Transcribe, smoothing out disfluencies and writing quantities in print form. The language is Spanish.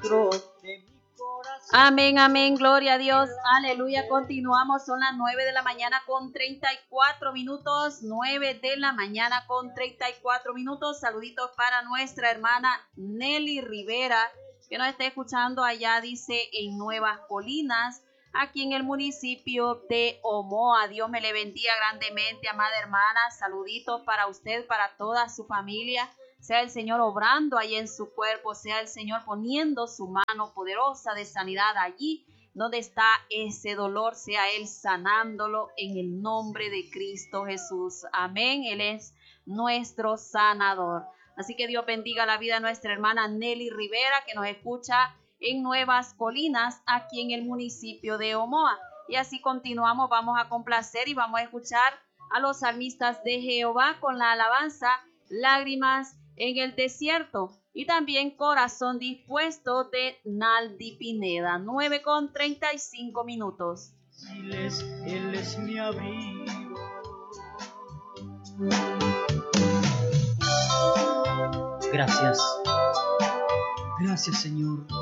Amén, amén, gloria a Dios, aleluya. Continuamos, son las 9 de la mañana con 34 minutos, 9 de la mañana con 34 minutos. Saluditos para nuestra hermana Nelly Rivera, que nos está escuchando allá, dice, en Nuevas Colinas, aquí en el municipio de Omoa. Dios me le bendiga grandemente, amada hermana. Saluditos para usted, para toda su familia. Sea el Señor obrando ahí en su cuerpo, sea el Señor poniendo su mano poderosa de sanidad allí donde está ese dolor, sea Él sanándolo en el nombre de Cristo Jesús. Amén. Él es nuestro sanador. Así que Dios bendiga la vida de nuestra hermana Nelly Rivera, que nos escucha en Nuevas Colinas, aquí en el municipio de Omoa. Y así continuamos, vamos a complacer y vamos a escuchar a los salmistas de Jehová con la alabanza Lágrimas en el desierto, y también Corazón dispuesto de Naldi Pineda. 9:35 minutos. Él es mi abrigo. Gracias. Gracias, Señor.